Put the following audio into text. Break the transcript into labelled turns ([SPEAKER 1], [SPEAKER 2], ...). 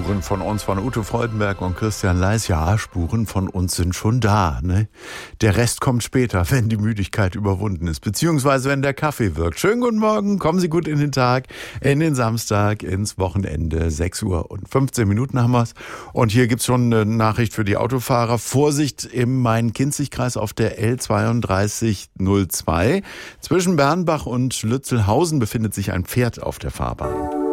[SPEAKER 1] Spuren von uns, von Ute Freudenberg und Christian Leis. Ja, Spuren von uns sind schon da, ne? Der Rest kommt später, wenn die Müdigkeit überwunden ist, beziehungsweise wenn der Kaffee wirkt. Schönen guten Morgen, kommen Sie gut in den Tag, in den Samstag, ins Wochenende. 6 Uhr und 15 Minuten haben wir's. Und hier gibt's schon eine Nachricht für die Autofahrer. Vorsicht im Main-Kinzig-Kreis auf der L3202. Zwischen Bernbach und Lützelhausen befindet sich ein Pferd auf der Fahrbahn.